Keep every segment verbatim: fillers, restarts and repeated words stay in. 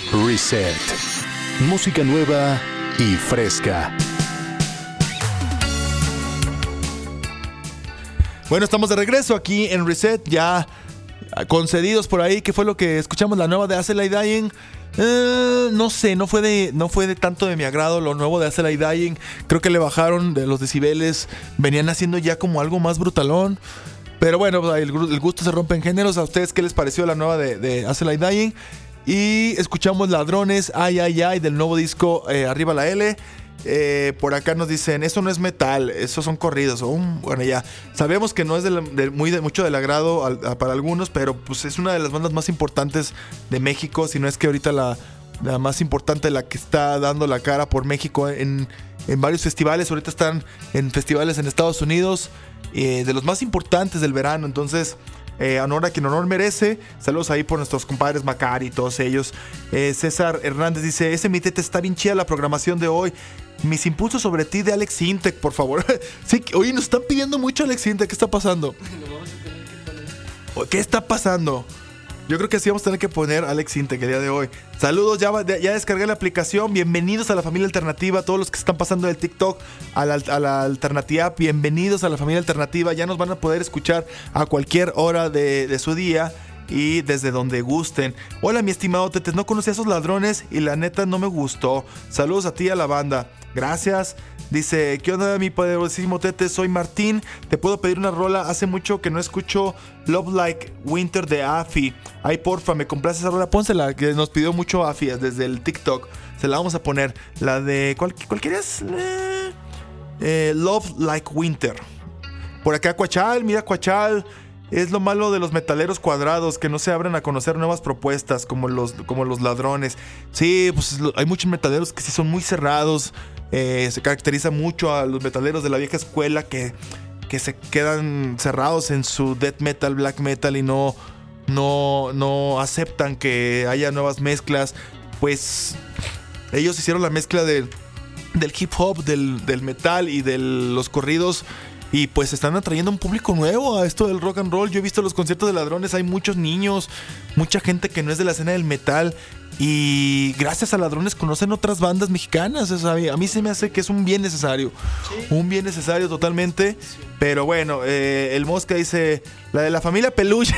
Reset. Música nueva y fresca. Bueno, estamos de regreso aquí en Reset, ya concedidos por ahí. ¿Qué fue lo que escuchamos? La nueva de Acely Dying. Uh, no sé, no fue de no fue de tanto de mi agrado lo nuevo de Acely Dying. Creo que le bajaron de los decibeles. Venían haciendo ya como algo más brutalón. Pero bueno, el, el gusto se rompe en géneros. ¿A ustedes qué les pareció la nueva de, de Acely Dying? Y escuchamos Ladrones, ay, ay, ay, del nuevo disco eh, Arriba la L. Eh, por acá nos dicen, eso no es metal, esos son corridos. Oh, bueno, ya sabemos que no es de, de, muy de, mucho del agrado al, a, para algunos, pero pues es una de las bandas más importantes de México, si no es que ahorita la, la más importante, la que está dando la cara por México en, en varios festivales. Ahorita están en festivales en Estados Unidos, eh, de los más importantes del verano. Entonces, eh, honor a quien honor merece. Saludos ahí por nuestros compadres Macari y todos ellos. eh, César Hernández dice, ese mi tete está bien chida la programación de hoy. Mis impulsos sobre ti de Alex Intec, por favor. Sí, oye, nos están pidiendo mucho Alex Intec. ¿Qué está pasando? ¿Qué está pasando? Yo creo que sí vamos a tener que poner Alex Intec el día de hoy. Saludos, ya, ya descargué la aplicación. Bienvenidos a la familia alternativa. Todos los que están pasando del TikTok a la, a la alternativa, bienvenidos a la familia alternativa. Ya nos van a poder escuchar a cualquier hora de, de su día y desde donde gusten. Hola, mi estimado Tetes, no conocí a esos ladrones y la neta no me gustó. Saludos a ti y a la banda. Gracias. Dice, ¿qué onda, mi poderosísimo Tete? Soy Martín. Te puedo pedir una rola. Hace mucho que no escucho Love Like Winter de Afi. Ay, porfa, me complace esa rola. Pónsela, que nos pidió mucho Afi desde el TikTok. Se la vamos a poner. La de... ¿Cuál, cuál quieres? Eh, eh, Love Like Winter. Por acá, Cuachal. Mira, Cuachal. Es lo malo de los metaleros cuadrados, que no se abren a conocer nuevas propuestas como los, como los ladrones. Sí, pues hay muchos metaleros que sí son muy cerrados. Eh, se caracteriza mucho a los metaleros de la vieja escuela que, que se quedan cerrados en su death metal, black metal y no, no, no aceptan que haya nuevas mezclas. Pues ellos hicieron la mezcla de, del hip hop, del, del metal y de los corridos. Y pues están atrayendo un público nuevo a esto del rock and roll. Yo he visto los conciertos de Ladrones, hay muchos niños, mucha gente que no es de la escena del metal. Y gracias a Ladrones conocen otras bandas mexicanas. O sea, a mí se me hace que es un bien necesario. Sí. Un bien necesario totalmente. Sí. Pero bueno, eh, el Mosca dice, la de la familia Peluche.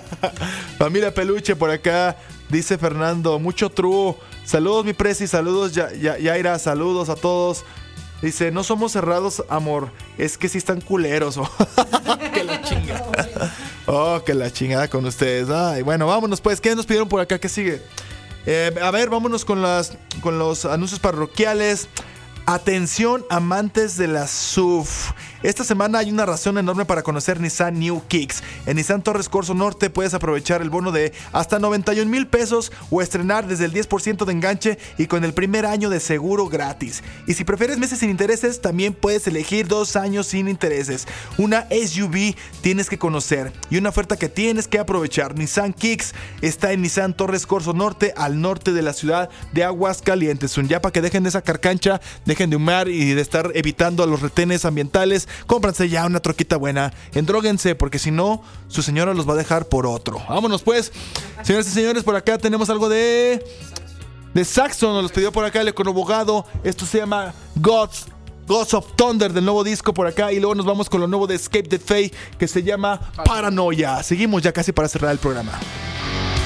Familia Peluche por acá, dice Fernando, mucho true. Saludos mi presi, saludos ya, ya, Yaira, saludos a todos. Dice, no somos cerrados, amor, es que sí están culeros. Oh, que la chingada. Oh, que la chingada con ustedes. Ay, bueno, vámonos pues. ¿Qué nos pidieron por acá? ¿Qué sigue? Eh, a ver, vámonos con, las, con los anuncios parroquiales. Atención, amantes de la S U V. Esta semana hay una razón enorme para conocer Nissan New Kicks. En Nissan Torres Corso Norte puedes aprovechar el bono de hasta noventa y un mil pesos o estrenar desde el diez por ciento de enganche y con el primer año de seguro gratis. Y si prefieres meses sin intereses, también puedes elegir dos años sin intereses. Una S U V tienes que conocer y una oferta que tienes que aprovechar. Nissan Kicks está en Nissan Torres Corso Norte, al norte de la ciudad de Aguascalientes. Ya para que dejen esa carcancha, dejen de humar y de estar evitando a los retenes ambientales. Cómpranse ya una troquita buena, endróguense, porque si no, su señora los va a dejar por otro. Vámonos pues, señoras y señores, por acá tenemos algo de de Saxon, nos los pidió por acá el econobogado. Esto se llama Gods Gods of Thunder del nuevo disco por acá. Y luego nos vamos con lo nuevo de Escape the Fate, que se llama Paranoia. Seguimos ya casi para cerrar el programa.